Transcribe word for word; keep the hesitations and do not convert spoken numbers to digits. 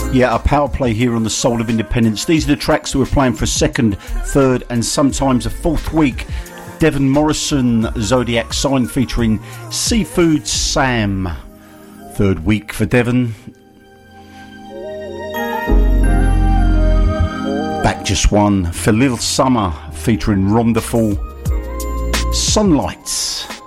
Yeah, a power play here on the Soul of Independence. These are the tracks that we're playing for a second, third and sometimes a fourth week. Devon Morrison, Zodiac Sign featuring Seafood Sam. Third week for Devon. Back just one for Lil Summer featuring Rhonda Fall. Sunlights.